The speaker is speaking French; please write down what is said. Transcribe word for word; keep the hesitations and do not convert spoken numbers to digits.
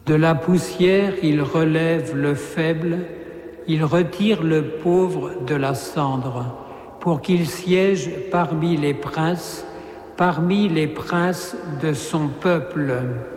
De la poussière, il relève le faible, il retire le pauvre de la cendre, pour qu'il siège parmi les princes, parmi les princes de son peuple.